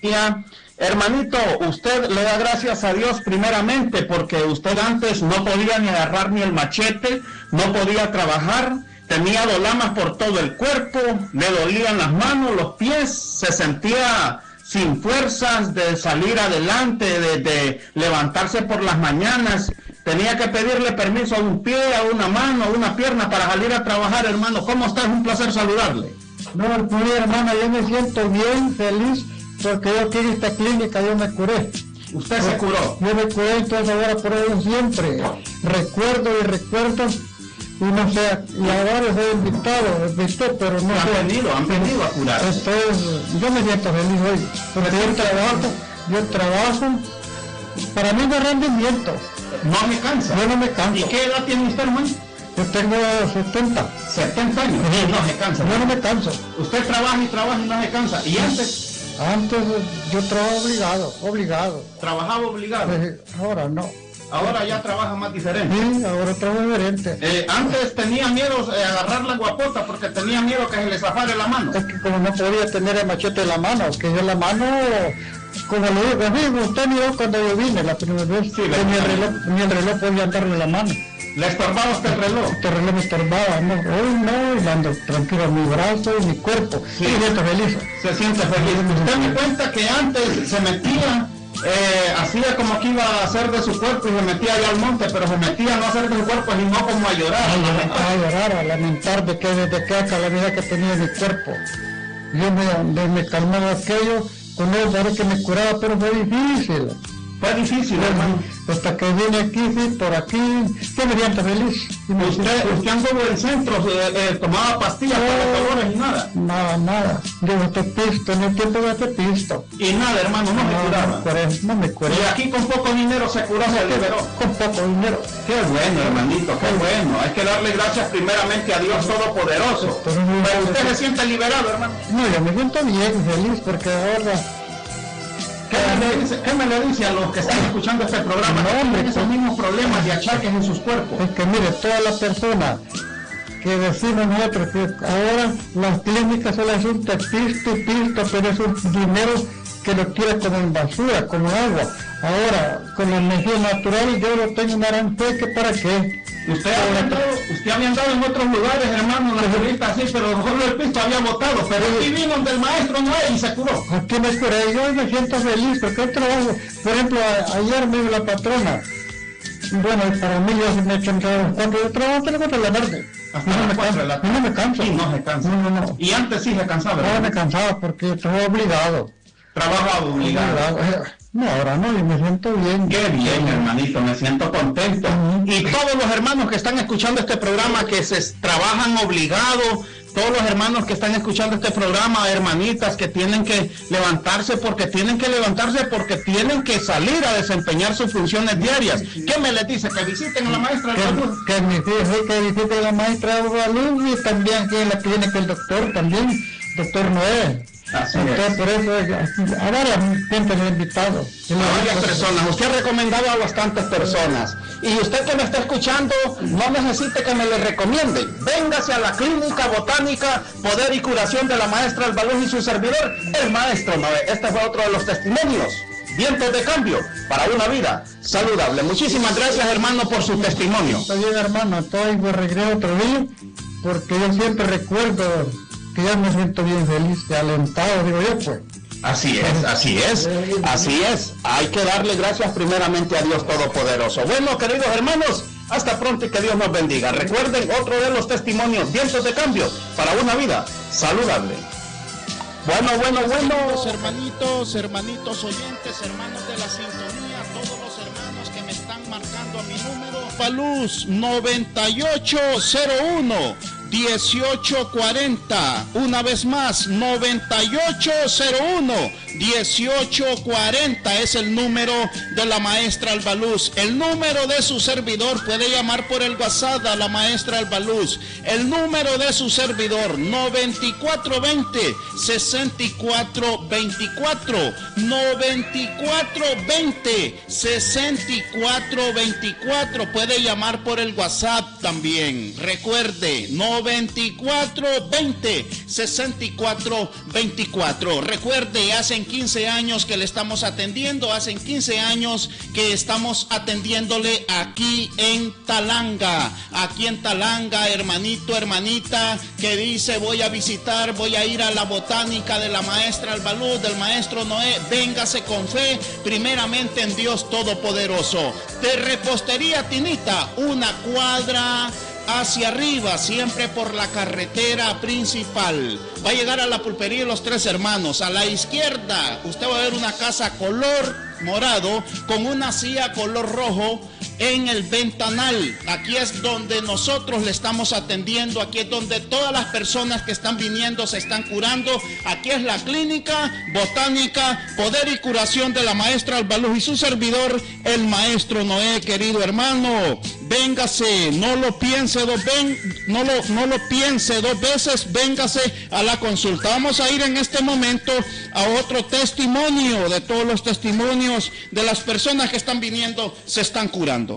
Hermanito, usted le da gracias a Dios primeramente porque usted antes no podía ni agarrar ni el machete, no podía trabajar, tenía dolamas por todo el cuerpo, le dolían las manos, los pies, se sentía sin fuerzas de salir adelante, de levantarse por las mañanas, tenía que pedirle permiso a un pie, a una mano, a una pierna para salir a trabajar, hermano. ¿Cómo está? Es un placer saludarle. No, pues hermano, yo me siento bien, feliz, porque yo aquí en esta clínica yo me curé. ¿Usted se curó? Yo me curé, entonces ahora por eso siempre recuerdo, y no sé, y ahora les he invitado, pero no sé. Han venido a curar. Yo me siento feliz hoy, porque yo trabajo, para mí no es rendimiento. No me cansa. Yo no me canso. ¿Y qué edad tiene usted, hermano? Yo tengo 70. 70 años. Sí. No se cansa. Yo no me canso. Usted trabaja y no se cansa. ¿Y antes? Antes yo trabajaba obligado. ¿Trabajaba obligado? Ahora no. Ahora ya trabaja más diferente. Sí, ahora trabajo diferente. Antes tenía miedo agarrar la guapota porque tenía miedo que se le zafara la mano. Es que como no podía tener el machete en la mano, que yo la mano, como le digo, amigo, usted miró cuando yo vine la primera vez, sí, ni el reloj podía andarle en la mano. ¿Le estorbaba usted el reloj? Este reloj me estorbaba, no, hoy no, y ando tranquilo en mi brazo y mi cuerpo. Sí. Me siento feliz. Se siente feliz. Usted me cuenta que antes se metía, hacía como que iba a hacer de su cuerpo y se metía allá al monte, pero se metía a no hacer de su cuerpo, sino como a llorar. A llorar, a lamentar de qué calamidad que tenía en mi cuerpo. Yo me calmaba aquello, con él parece que me curaba, pero fue difícil. Fue difícil, hermano. Hasta que vine aquí, sí, por aquí, yo me siento feliz. ¿Usted anduvo en el centro, tomaba pastillas para dolores y nada? Nada. Yo gasté pisto, en el tiempo gasté pisto. Y nada, hermano, no me curaba. No me curé. Y aquí con poco dinero se curó, se liberó. Con poco dinero. Qué bueno, hermanito, qué bueno. Hay que darle gracias primeramente a Dios Todopoderoso. Pero usted se siente liberado, hermano. No, yo me siento bien, feliz, porque ahora... ¿Qué me le dice a los que están escuchando este programa? No, hombre, esos mismos problemas de achaques en sus cuerpos. Es que mire, todas las personas que decimos nosotros que ahora las clínicas solo es un pisto, pero es un dinero que lo tira como en basura, como agua. Ahora, con la energía natural, yo lo tengo una gran fe, que para qué. Usted había andado en otros lugares, hermano, en la curita así, pero solo el pisto había botado, pero aquí vino donde el maestro Noé y se curó. Aquí me curé, yo me siento feliz, porque yo trabajo. Por ejemplo, ayer me dijo la patrona, bueno, para mí yo me he hecho cuando yo trabajo hasta la verde. No me canso. Sí, no se cansa. No. Y antes sí se cansaba. Ahora me cansaba porque yo trabajo obligado. Trabajaba obligado. No, ahora no, y me siento bien. Qué bien, hermanito, me siento contento. Y todos los hermanos que están escuchando este programa, que trabajan obligados, todos los hermanos que están escuchando este programa, hermanitas que tienen que levantarse porque tienen que salir a desempeñar sus funciones diarias. ¿Qué me les dice? Que visiten a la maestra de salud. Que visiten a la maestra de salud, y también que en la clínica el doctor doctor Noé. Así entonces, es. por eso, ahora la gente me ha invitado. A varias personas. Usted ha recomendado a bastantes personas. Y usted que me está escuchando, no necesite que me le recomiende. Véngase a la Clínica Botánica, Poder y Curación de la Maestra Albaluz y su servidor, el Maestro Noé. Este fue otro de los testimonios. Vientos de cambio para una vida saludable. Muchísimas gracias, hermano, por su testimonio. Está bien, hermano. Estoy por regreso otro día, porque yo siempre recuerdo que ya me siento bien feliz y alentado, digo yo, pues. Así es. Hay que darle gracias primeramente a Dios Todopoderoso. Bueno, queridos hermanos, hasta pronto y que Dios nos bendiga. Recuerden otro de los testimonios, vientos de cambio para una vida saludable. Bueno. Hermanitos oyentes, hermanos de la sintonía, todos los hermanos que me están marcando a mi número, Albaluz 9801-1840, una vez más, 9801-1840 es el número de la maestra Albaluz. El número de su servidor, puede llamar por el WhatsApp a la maestra Albaluz. El número de su servidor, 9420-6424, 9420-6424. Puede llamar por el WhatsApp también. Recuerde, no 809-420-6424. Recuerde, hacen 15 años que le estamos atendiendo, hacen 15 años que estamos atendiéndole aquí en Talanga. Aquí en Talanga, hermanito, hermanita, que dice voy a visitar, voy a ir a la botánica de la maestra Albaluz, del maestro Noé, véngase con fe, primeramente en Dios Todopoderoso. De Repostería Tinita, una cuadra hacia arriba, siempre por la carretera principal. Va a llegar a la pulpería de los Tres Hermanos. A la izquierda, usted va a ver una casa color morado con una silla color rojo en el ventanal. Aquí es donde nosotros le estamos atendiendo, aquí es donde todas las personas que están viniendo se están curando. Aquí es la clínica botánica Poder y Curación de la maestra Albaluz y su servidor, el maestro Noé. Querido hermano, véngase, no lo piense dos veces, véngase a la consulta. Vamos a ir en este momento a otro testimonio de todos los testimonios de las personas que están viniendo, se están curando.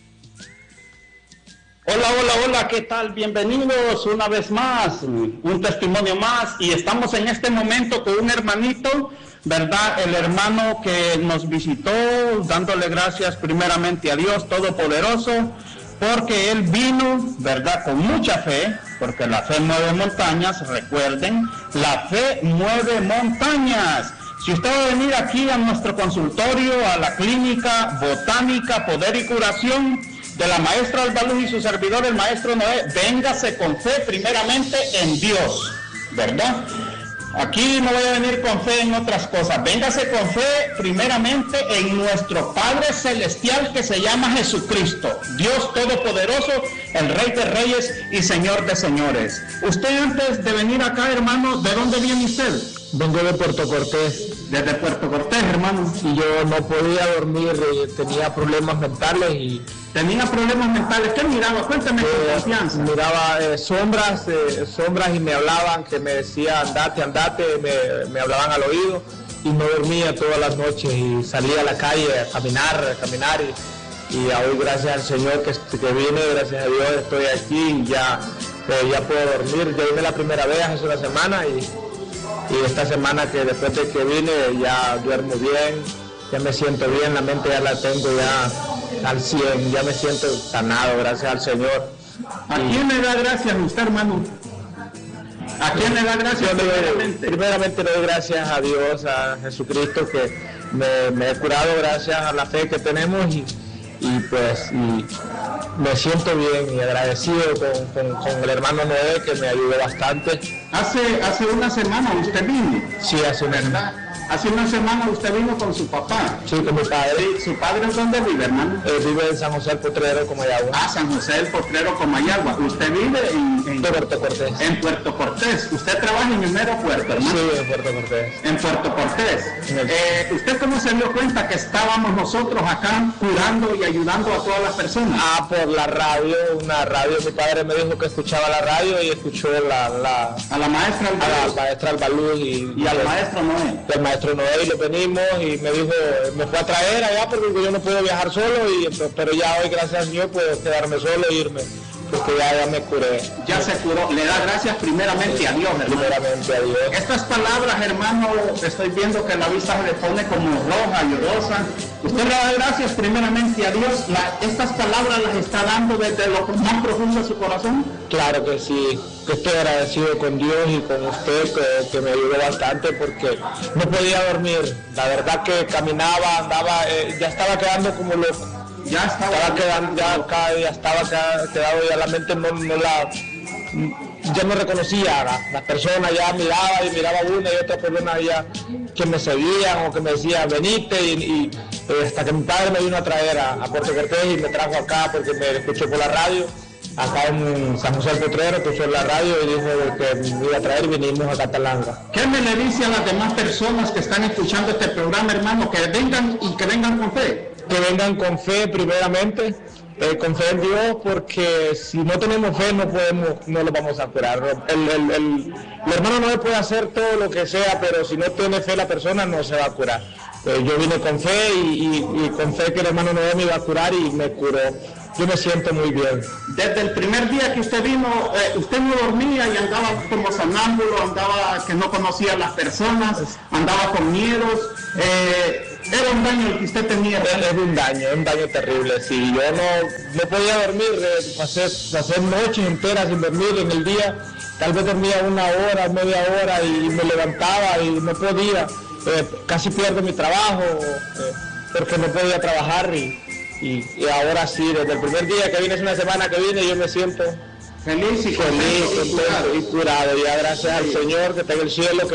Hola, ¿qué tal? Bienvenidos una vez más, un testimonio más, y estamos en este momento con un hermanito, ¿verdad? El hermano que nos visitó, dándole gracias primeramente a Dios Todopoderoso, porque él vino, ¿verdad? Con mucha fe, porque la fe mueve montañas, recuerden, la fe mueve montañas. Si usted va a venir aquí a nuestro consultorio, a la clínica botánica Poder y Curación de la maestra Albaluz y su servidor, el maestro Noé, véngase con fe primeramente en Dios, ¿verdad? Aquí no voy a venir con fe en otras cosas, véngase con fe primeramente en nuestro Padre Celestial que se llama Jesucristo, Dios Todopoderoso, el Rey de Reyes y Señor de Señores. Usted, antes de venir acá, hermano, ¿de dónde viene usted? Vengo de Puerto Cortés. Desde Puerto Cortés, hermano. Y yo no podía dormir, tenía problemas mentales y... ¿Tenía problemas mentales? ¿Qué miraba? Cuéntame con confianza. Miraba sombras y me hablaban, que me decían andate, me hablaban al oído y no dormía todas las noches y salía a la calle a caminar y hoy gracias al Señor que vine, gracias a Dios estoy aquí y ya puedo dormir. Yo vine la primera vez hace una semana y esta semana que después de que vine ya duermo bien, ya me siento bien, la mente ya la tengo ya al 100, ya me siento sanado, gracias al Señor. ¿A quién le da gracias usted, hermano? ¿A quién le da gracias? Primeramente le doy gracias a Dios, a Jesucristo, que me he curado gracias a la fe que tenemos y me siento bien y agradecido con el hermano Noé, que me ayudó bastante. Hace una semana usted vino. Sí, hace una semana. Hace una semana usted vino con su papá. Sí, con mi padre. ¿Su padre es dónde vive, hermano? Vive en San José del Potrero, Comayagua. Ah, San José del Potrero, Comayagua. ¿Usted vive en Puerto Cortés? En Puerto Cortés. ¿Usted trabaja en el mero puerto, hermano? Sí, en Puerto Cortés. En Puerto Cortés. ¿Usted cómo se dio cuenta que estábamos nosotros acá curando y ayudando a todas las personas? Por la radio, una radio. Mi padre me dijo que escuchaba la radio y escuchó a la maestra Albaluz y al maestro Noé. El maestro Noé, y lo venimos y me dijo, me fue a traer allá porque yo no puedo viajar solo, pero ya hoy gracias a Dios puedo quedarme solo e irme, porque ya me curé. Ya se curó. Le da gracias primeramente a Dios, hermano. Primeramente a Dios. Estas palabras, hermano, estoy viendo que la vista se le pone como roja, llorosa. Usted le da gracias primeramente a Dios. Estas palabras las está dando desde lo más profundo de su corazón. Claro que sí, que estoy agradecido con Dios y con usted, que me ayudó bastante porque no podía dormir. La verdad que caminaba, andaba, ya estaba quedando como loco. Ya estaba quedado, ya la mente ya no reconocía a las personas, ya miraba una y otra persona ya que me seguían o que me decían venite y hasta que mi padre me vino a traer a Puerto Cortés y me trajo acá porque me escuchó por la radio, acá en San José del Potrero, escuchó en la radio y dijo que me iba a traer y vinimos a Catalanga. ¿Qué me le dice a las demás personas que están escuchando este programa, hermano, que vengan con fe? Que vengan con fe primeramente, con fe en Dios, porque si no tenemos fe no lo vamos a curar. El hermano no puede hacer todo lo que sea, pero si no tiene fe la persona no se va a curar. Yo vine con fe y con fe que el hermano Noé me iba a curar y me curó. yo me siento muy bien. Desde el primer día que usted vino, usted no dormía y andaba como sonámbulo, andaba que no conocía a las personas, andaba con miedos. Era un daño el que usted tenía. Es un daño terrible. Sí, yo no podía dormir, hacer noches enteras sin dormir en el día. Tal vez dormía 1 hora, media hora y me levantaba y no podía. Casi pierdo mi trabajo porque no podía trabajar y ahora sí, desde el primer día que vine, es una semana que vine, yo me siento feliz y contento y curado. Ya gracias al Señor que está en el cielo.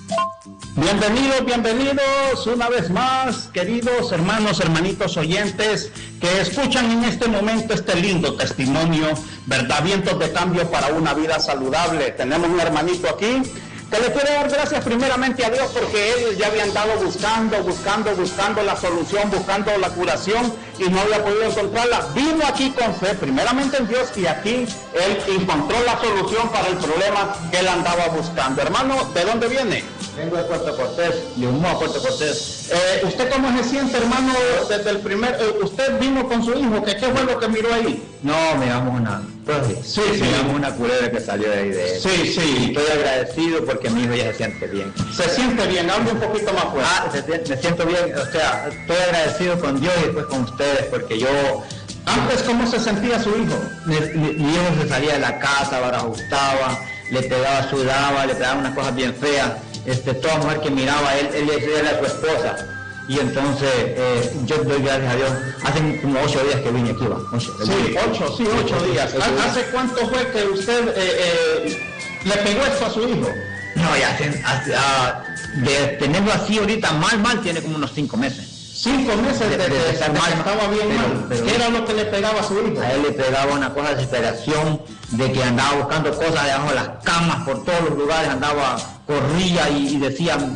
Bienvenidos una vez más, queridos hermanos, hermanitos oyentes que escuchan en este momento este lindo testimonio, ¿verdad? Vientos de cambio para una vida saludable. Tenemos un hermanito aquí que le quiero dar gracias primeramente a Dios porque ellos ya habían estado buscando la solución, buscando la curación y no había podido encontrarla. Vino aquí con fe, primeramente en Dios, y aquí él encontró la solución para el problema que él andaba buscando. Hermano, ¿de dónde viene? Vengo de Puerto Cortés, de Humó, Puerto Cortés. ¿Usted cómo se siente, hermano, desde el primer... usted vino con su hijo, ¿qué fue lo que miró ahí? No, miramos una... Sí. Miramos una culebra que salió de ahí de él. Sí. Y estoy agradecido porque mi hijo ya se siente bien. Se siente bien, hable un poquito más fuerte. Me siento bien, o sea, estoy agradecido con Dios y después con ustedes porque yo... Antes, ¿cómo se sentía su hijo? Mi hijo se salía de la casa, lo ajustaba, le pegaba, sudaba, le pegaba unas cosas bien feas. Toda mujer que miraba a él era su esposa. Y entonces yo doy gracias a Dios. Hace como 8 días que vine aquí, va. 8 días. ¿Hace cuánto fue que usted le pegó esto a su hijo? No, ya de tenerlo así ahorita mal, tiene como unos 5 meses. 5 meses de estar mal, estaba bien mal. ¿Qué era lo que le pegaba a su hijo? A él le pegaba una cosa de desesperación, de que andaba buscando cosas debajo de las camas, por todos los lugares, corría y decían,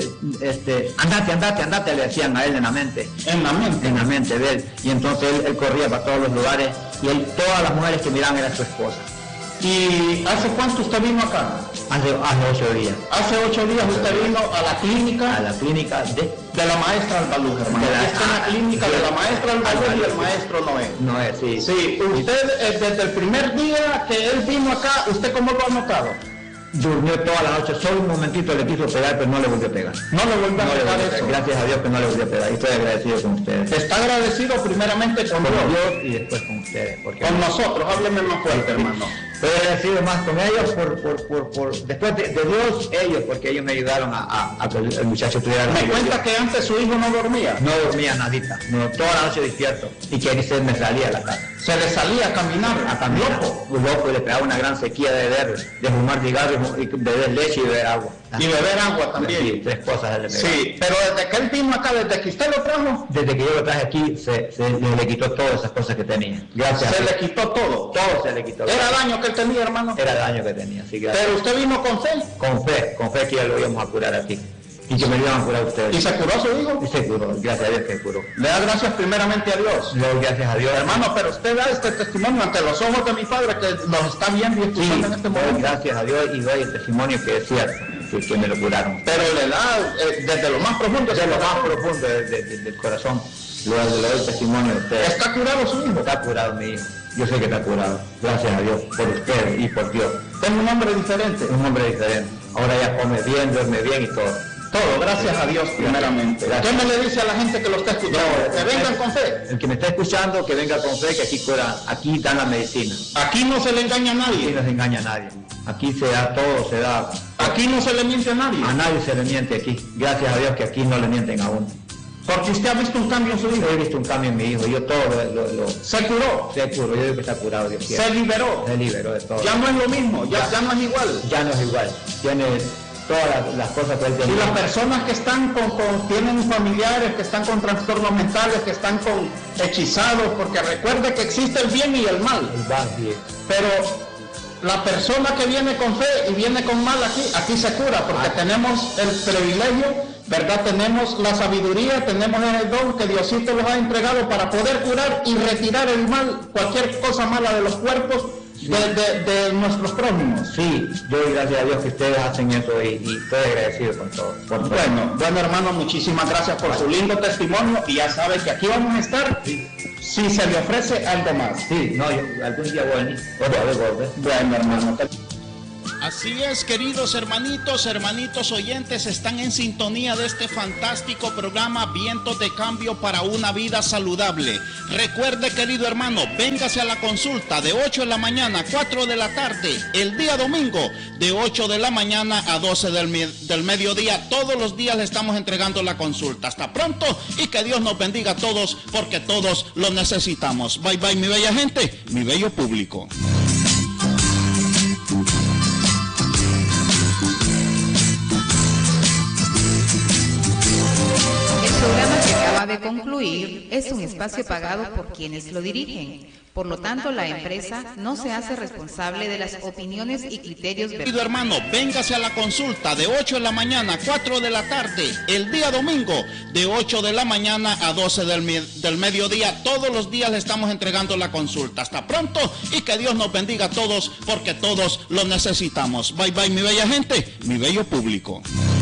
andate, le decían a él en la mente. En la mente de él. Y entonces él corría para todos los lugares y todas las mujeres que miraban eran su esposa. ¿Y hace cuánto usted vino acá? Hace 8 días. Hace 8 días usted vino a la clínica. A la clínica de la maestra Albaluz, hermano. Esta es la clínica de la maestra Albaluz y el maestro Noé. Noé, sí. Sí, usted desde el primer día que él vino acá, ¿usted cómo lo ha notado? Durmió todas las noches, solo un momentito le quiso pegar, pero no le volvió a pegar. No le volvió a pegar eso. Gracias a Dios que no le volvió a pegar. Y estoy agradecido con ustedes. Está agradecido primeramente con Dios y después con ustedes. Con nosotros, hábleme más fuerte, hermano. Estoy agradecido más con ellos después de Dios, ellos, porque ellos me ayudaron a que el muchacho tuviera... Me cuenta que antes su hijo no dormía. No dormía nadita, toda la noche despierto. Y que se me salía a la casa. Se le salía a caminar. Loco, y le pegaba una gran sequía de fumar cigarros y beber leche y beber agua. Y beber agua también. Sí, 3 cosas él le pegaba. Sí, pero desde que él vino acá, desde que usted lo trajo. Desde que yo lo traje aquí, se le quitó todas esas cosas que tenía. Gracias. Se le quitó todo. Todo se le quitó. ¿Era daño que él tenía, hermano? Era daño que tenía, sí, gracias. Pero usted vino con fe. Con fe que ya lo íbamos a curar aquí. Y que me iban a curar ustedes. ¿Y se curó su hijo? Y se curó, gracias a Dios que curó. Le da gracias primeramente a Dios. Le doy gracias a Dios. Hermano, pero usted da este testimonio ante los ojos de mi padre que nos está viendo y escuchando en este momento. Gracias a Dios y doy el testimonio que es cierto, que me lo curaron. Pero le da desde lo más profundo. Desde lo más profundo del corazón. Le doy el testimonio de ustedes. ¿Está curado su hijo? Está curado mi hijo. Yo sé que está curado. Gracias a Dios por usted y por Dios. Tengo un hombre diferente. Un hombre diferente. Ahora ya come bien, duerme bien y todo. Todo, gracias a Dios primeramente. Gracias. ¿Qué me le dice a la gente que lo está escuchando? Que vengan con fe. El que me está escuchando, que venga con fe, que aquí cura, aquí dan la medicina. Aquí no se le engaña a nadie. Aquí no se engaña a nadie. Aquí se da todo, se da. Aquí no se le miente a nadie. A nadie se le miente aquí. Gracias a Dios que aquí no le mienten a uno. Porque usted ha visto un cambio en su hijo. He visto un cambio en mi hijo. Yo todo se curó. Se curó. Yo digo que está curado. Dios quiere. Se liberó. Se liberó de todo. Ya no es lo mismo. Ya no es igual. Ya no es igual. Tiene todas las cosas que él tenía. Y las personas que están tienen familiares que están con trastornos mentales, que están con hechizados, porque recuerde que existe el bien y el mal. El mal, bien. Pero la persona que viene con fe y viene con mal aquí se cura, porque tenemos el privilegio, ¿verdad? Tenemos la sabiduría, tenemos el don que Diosito nos ha entregado para poder curar y retirar el mal, cualquier cosa mala de los cuerpos, de nuestros prójimos. Sí, yo doy gracias a Dios que ustedes hacen eso y estoy agradecido con todo. Bueno, hermano, muchísimas gracias por su lindo testimonio y ya sabe que aquí vamos a estar si se le ofrece algo más. Sí, no, yo algún día voy a venir. Bueno, hermano. Así es, queridos hermanitos oyentes, están en sintonía de este fantástico programa Vientos de Cambio para una vida saludable. Recuerde, querido hermano, véngase a la consulta de 8 de la mañana a 4 de la tarde, el día domingo, de 8 de la mañana a 12 del mediodía. Todos los días le estamos entregando la consulta. Hasta pronto y que Dios nos bendiga a todos, porque todos lo necesitamos. Bye bye, mi bella gente, mi bello público. El programa que acaba de concluir es un espacio pagado por quienes lo dirigen. Por lo tanto, la empresa no se hace responsable de las opiniones y criterios vertidos. Querido hermano, véngase a la consulta de 8 de la mañana a 4 de la tarde, el día domingo, de 8 de la mañana a 12 del mediodía. Todos los días le estamos entregando la consulta. Hasta pronto y que Dios nos bendiga a todos, porque todos lo necesitamos. Bye bye, mi bella gente, mi bello público.